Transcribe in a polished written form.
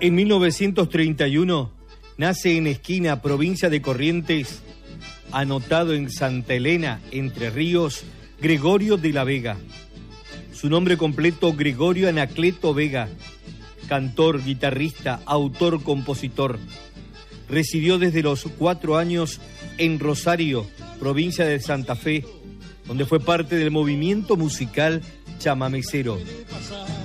En 1931 nace en Esquina, provincia de Corrientes, anotado en Santa Elena, Entre Ríos, Gregorio de la Vega. Su nombre completo, Gregorio Anacleto Vega, cantor, guitarrista, autor, compositor. Residió desde los 4 años en Rosario, provincia de Santa Fe, donde fue parte del movimiento musical chamamecero.